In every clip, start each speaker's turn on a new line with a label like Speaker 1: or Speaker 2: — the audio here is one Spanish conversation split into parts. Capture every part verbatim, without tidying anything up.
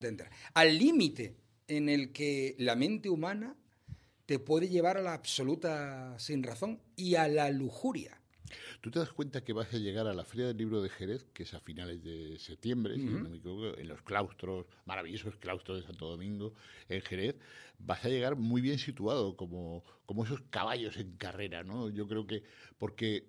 Speaker 1: entender. Al límite en el que la mente humana te puede llevar a la absoluta sinrazón y a la lujuria.
Speaker 2: ¿Tú te das cuenta que vas a llegar a la Feria del Libro de Jerez, que es a finales de septiembre, uh-huh. si no me equivoco, en los claustros, maravillosos claustros de Santo Domingo, en Jerez? Vas a llegar muy bien situado, como, como esos caballos en carrera, ¿no? Yo creo que, porque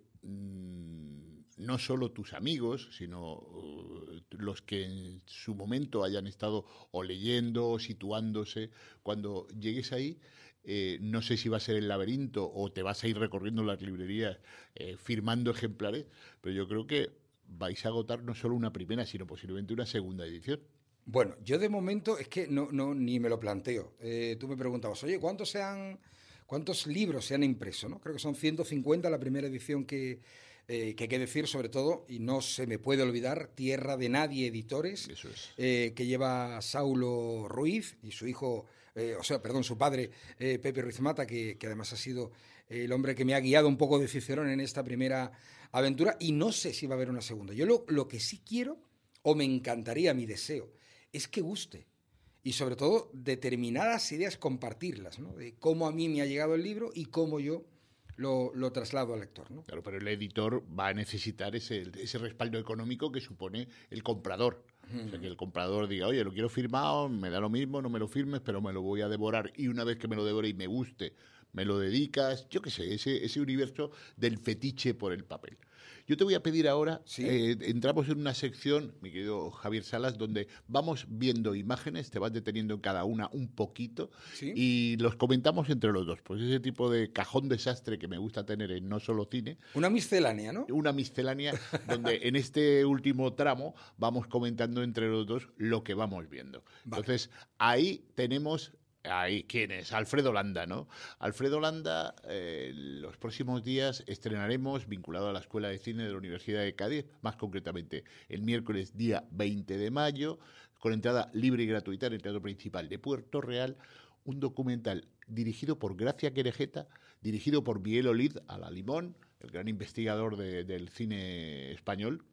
Speaker 2: mmm, no solo tus amigos, sino uh, los que en su momento hayan estado o leyendo o situándose, cuando llegues ahí, Eh, no sé si va a ser el laberinto o te vas a ir recorriendo las librerías eh, firmando ejemplares, pero yo creo que vais a agotar no solo una primera, sino posiblemente una segunda edición.
Speaker 1: Bueno, yo de momento es que no, no ni me lo planteo. Eh, tú me preguntabas, oye, ¿cuántos se han, cuántos libros se han impreso? ¿No? Creo que son ciento cincuenta la primera edición que, eh, que hay que decir, sobre todo, y no se me puede olvidar, Tierra de Nadie Editores,
Speaker 2: Eso es.
Speaker 1: eh, que lleva Saulo Ruiz y su hijo... Eh, o sea, perdón, su padre, eh, Pepe Ruiz Mata, que, que además ha sido el hombre que me ha guiado un poco de Cicerón en esta primera aventura, y no sé si va a haber una segunda. Yo lo, lo que sí quiero, o me encantaría, mi deseo, es que guste. Y sobre todo, determinadas ideas compartirlas, ¿no? De cómo a mí me ha llegado el libro y cómo yo lo, lo traslado al lector, ¿no?
Speaker 2: Claro, pero el editor va a necesitar ese, ese respaldo económico que supone el comprador. O sea, que el comprador diga, oye, lo quiero firmado, me da lo mismo, no me lo firmes, pero me lo voy a devorar. Y una vez que me lo devore y me guste, me lo dedicas, yo qué sé, ese, ese universo del fetiche por el papel. Yo te voy a pedir ahora, ¿sí? eh, entramos en una sección, mi querido Javier Salas, donde vamos viendo imágenes, te vas deteniendo en cada una un poquito, ¿sí? Y los comentamos entre los dos. Pues ese tipo de cajón desastre que me gusta tener en No Solo Cine.
Speaker 1: Una miscelánea, ¿no?
Speaker 2: Una miscelánea donde en este último tramo vamos comentando entre los dos lo que vamos viendo. Vale. Entonces, ahí tenemos... Ahí, ¿quién es? Alfredo Landa, ¿no? Alfredo Landa, eh, los próximos días estrenaremos, vinculado a la Escuela de Cine de la Universidad de Cádiz, más concretamente el miércoles día veinte de mayo, con entrada libre y gratuita en el Teatro Principal de Puerto Real, un documental dirigido por Gracia Querejeta, dirigido por Miguel Olid a la Limón, el gran investigador de, del cine español,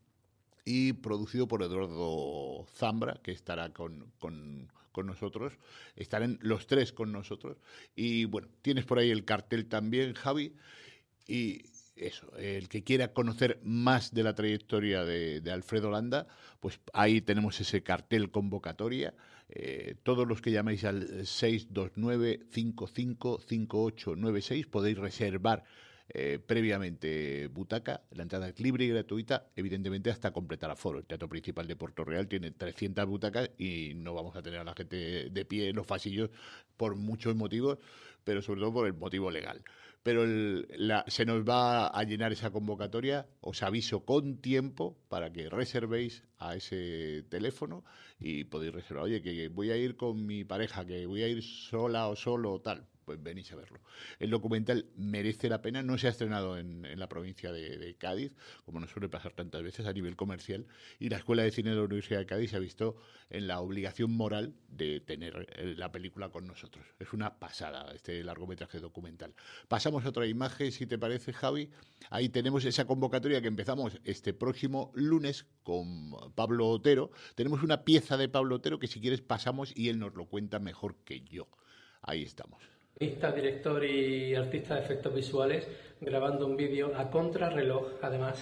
Speaker 2: y producido por Eduardo Zambra, que estará con, con, con nosotros. Estarán los tres con nosotros. Y bueno, tienes por ahí el cartel también, Javi. Y eso, el que quiera conocer más de la trayectoria de, de Alfredo Landa, pues ahí tenemos ese cartel convocatoria. Eh, todos los que llaméis al seis dos nueve, cinco cinco, cinco ocho nueve seis podéis reservar Eh, previamente butaca. La entrada es libre y gratuita, evidentemente hasta completar aforo. El Teatro Principal de Puerto Real tiene trescientas butacas y no vamos a tener a la gente de pie en los pasillos por muchos motivos, pero sobre todo por el motivo legal. Pero el, la, se nos va a llenar esa convocatoria. Os aviso con tiempo para que reservéis a ese teléfono y podéis reservar. Oye, que voy a ir con mi pareja, que voy a ir sola o solo o tal. Pues venís a verlo. El documental merece la pena, no se ha estrenado en, en la provincia de, de Cádiz, como nos suele pasar tantas veces a nivel comercial, y la Escuela de Cine de la Universidad de Cádiz se ha visto en la obligación moral de tener la película con nosotros. Es una pasada este largometraje documental. Pasamos a otra imagen, si te parece, Javi. Ahí tenemos esa convocatoria que empezamos este próximo lunes con Pablo Otero. Tenemos una pieza de Pablo Otero que si quieres pasamos y él nos lo cuenta mejor que yo. Ahí estamos.
Speaker 3: Director y artista de efectos visuales, grabando un vídeo a contrarreloj, además,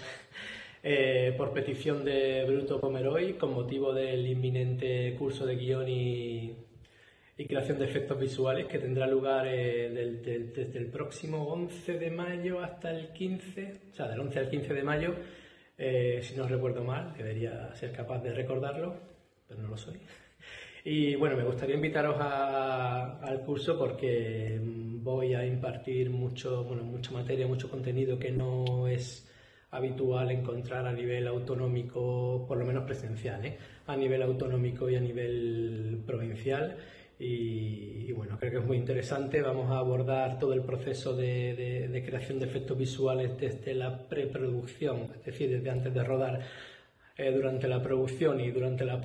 Speaker 3: eh, por petición de Bruto Pomeroy, con motivo del inminente curso de guión y, y creación de efectos visuales que tendrá lugar eh, del, del, desde el próximo once de mayo hasta el quince, o sea, del once al quince de mayo, eh, si no recuerdo mal, debería ser capaz de recordarlo, pero no lo soy. Y bueno, me gustaría invitaros a, al curso porque voy a impartir mucho, bueno, mucha materia, mucho contenido que no es habitual encontrar a nivel autonómico, por lo menos presencial, ¿eh? A nivel autonómico y a nivel provincial. Y, y bueno, creo que es muy interesante. Vamos a abordar todo el proceso de, de, de creación de efectos visuales desde la preproducción, es decir, desde antes de rodar, eh, durante la producción y durante la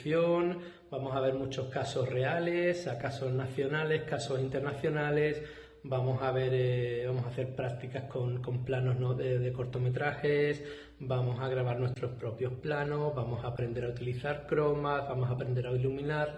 Speaker 3: postproducción. Vamos a ver muchos casos reales, a casos nacionales, casos internacionales. vamos a ver, eh, vamos a hacer prácticas con, con planos, ¿no? de, de cortometrajes, vamos a grabar nuestros propios planos, vamos a aprender a utilizar cromas, vamos a aprender a iluminar.